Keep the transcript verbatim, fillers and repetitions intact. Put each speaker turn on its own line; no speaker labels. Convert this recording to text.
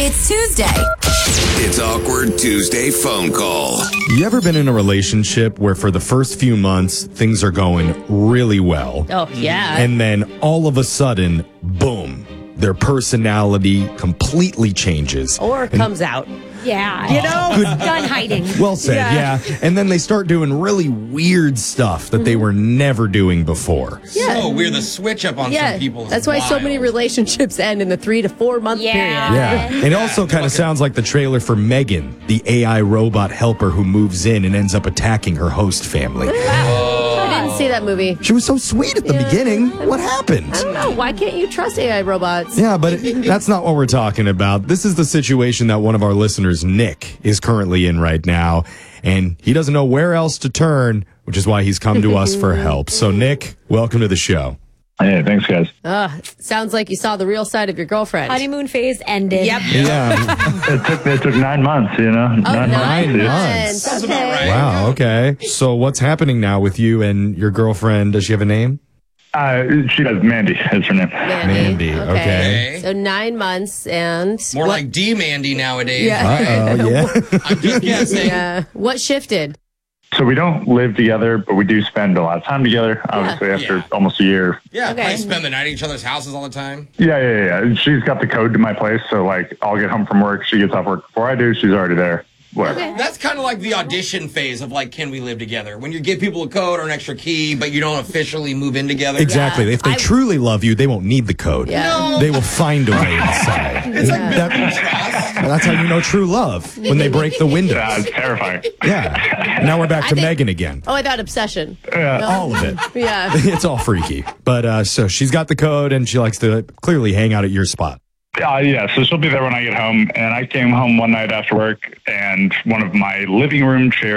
It's Tuesday.
It's Awkward Tuesday phone call.
You ever been in a relationship where for the first few months, things are going really well?
Oh, yeah.
And then all of a sudden, boom, their personality completely changes.
Or it comes out.
Yeah.
You know, done hiding.
Well said, yeah. yeah. And then they start doing really weird stuff that they were never doing before.
Yeah.
So weird. The switch up on
Yeah,
some people is
that's why so many
wild.
relationships end in the three to four month
Yeah.
period.
Yeah. It also kind of sounds like the trailer for Megan, the A I robot helper who moves in and ends up attacking her host family.
I didn't see that movie.
She was so sweet at the
Yeah.
beginning. What happened?
I don't know. Why can't you trust A I robots?
Yeah, but it, that's not what we're talking about. This is the situation that one of our listeners, Nick, is currently in right now, and he doesn't know where else to turn, which is why he's come to us for help. So, Nick, welcome to the show.
Hey, thanks, guys.
Ugh, sounds like you saw the real side of your girlfriend.
Honeymoon phase ended.
Yep.
Yeah.
It took it took nine months, you know.
Oh,
nine,
nine
months.
months.
Sounds
Okay.
about right.
Wow, okay. So, what's happening now with you and your girlfriend? Does she have a name?
Uh, she does. Mandy is her name.
Mandy, okay.
So nine months and
More
what-
like D Mandy nowadays.
Yeah.
Uh-oh, yeah.
I'm just guessing.
Yeah. What shifted?
So we don't live together, but we do spend a lot of time together. Obviously, after
Yeah.
almost a year.
Yeah,
Okay.
I spend the night at each other's houses all the time.
Yeah, yeah, yeah. And she's got the code to my place, so like I'll get home from work. She gets off work before I do. She's already there. Whatever.
That's kind of like the audition phase of like, can we live together? When you give people a code or an extra key, but you don't officially move in together.
Exactly.
Yeah.
If they
I-
truly love you, they won't need the code.
Yeah. No.
They will find a way inside.
It's like
Yeah.
building trust.
That's how you know true love, when they break the windows.
Yeah, it's terrifying.
Yeah. Now we're back
I
to
think-
Megan again.
Oh, I thought obsession.
All of it.
Yeah.
It's all freaky. But uh, so she's got the code and she likes to clearly hang out at your spot.
Uh, yeah, so she'll be there when I get home. And I came home one night after work, and one of my living room chairs